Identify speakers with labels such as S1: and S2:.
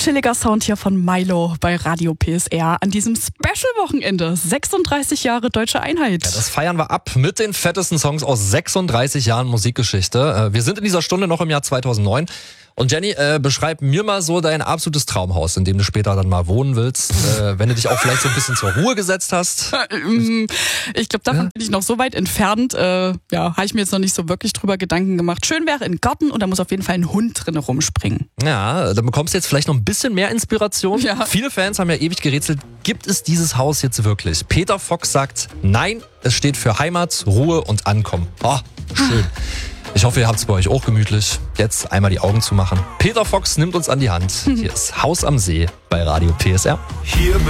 S1: chilliger Sound hier von Milo bei Radio PSR an diesem Special-Wochenende. 36 Jahre Deutsche Einheit.
S2: Ja, das feiern wir ab mit den fettesten Songs aus 36 Jahren Musikgeschichte. Wir sind in dieser Stunde noch im Jahr 2009. Und Jenny, beschreib mir mal so dein absolutes Traumhaus, in dem du später dann mal wohnen willst, wenn du dich auch vielleicht so ein bisschen zur Ruhe gesetzt hast.
S1: Ich glaube, davon bin ich noch so weit entfernt. Habe ich mir jetzt noch nicht so wirklich drüber Gedanken gemacht. Schön wäre ein Garten und da muss auf jeden Fall ein Hund drin rumspringen.
S2: Ja, dann bekommst du jetzt vielleicht noch ein bisschen mehr Inspiration.
S1: Ja.
S2: Viele Fans haben ja ewig gerätselt, gibt es dieses Haus jetzt wirklich? Peter Fox sagt, nein, es steht für Heimat, Ruhe und Ankommen. Oh, schön. Ich hoffe, ihr habt es bei euch auch gemütlich. Jetzt einmal die Augen zu machen. Peter Fox nimmt uns an die Hand. Hier ist Haus am See bei Radio PSR.